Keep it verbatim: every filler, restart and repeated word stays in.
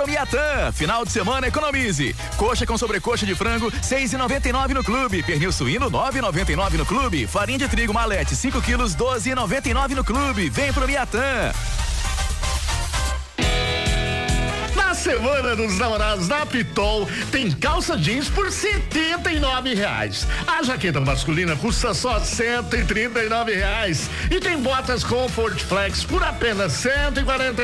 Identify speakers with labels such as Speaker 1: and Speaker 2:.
Speaker 1: para o Miatã. Final de semana economize. Coxa com sobrecoxa de frango, seis e noventa e nove no clube. Pernil suíno, nove e noventa e nove no clube. Farinha de trigo Malete, cinco quilos, doze e noventa e nove no clube. Vem pro Miatã.
Speaker 2: Na semana dos namorados da Pitol, tem calça jeans por setenta e nove reais. A jaqueta masculina custa só cento e trinta e nove reais. E tem botas Comfort Flex por apenas cento e quarenta